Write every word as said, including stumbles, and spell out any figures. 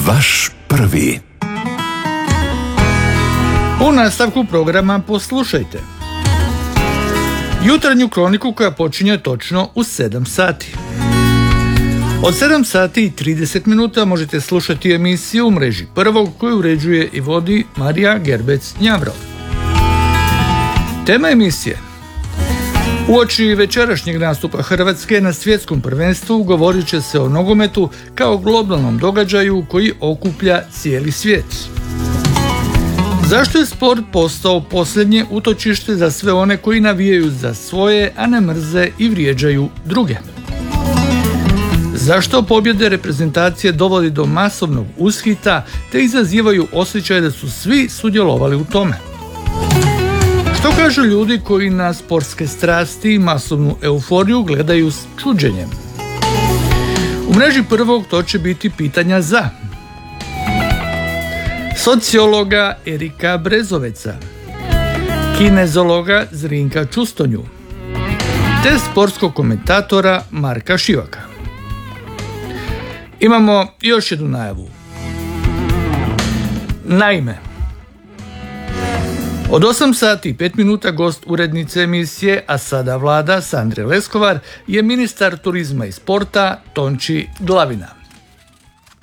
Vaš prvi. U nastavku programa poslušajte jutarnju kroniku koja počinje točno u sedam sati. Od sedam sati i trideset minuta možete slušati emisiju u mreži Prvog koju uređuje i vodi Marija Gerbec-Njavro. Tema emisije: uoči večerašnjeg nastupa Hrvatske na svjetskom prvenstvu govorit će se o nogometu kao globalnom događaju koji okuplja cijeli svijet. Zašto je sport postao posljednje utočište za sve one koji navijaju za svoje, a ne mrze i vrijeđaju druge? Zašto pobjede reprezentacije dovodi do masovnog ushita te izazivaju osjećaj da su svi sudjelovali u tome? Što kažu ljudi koji na sportske strasti i masovnu euforiju gledaju s čuđenjem? U mreži Prvog to će biti pitanja za sociologa Erika Brezoveca, kinezologa Zrinka Čustonju te sportskog komentatora Marka Šivaka. Imamo još jednu najavu. Naime, od osam sati i pet minuta gost urednice emisije A sada Vlada Sandre Leskovar je ministar turizma i sporta Tonči Glavina.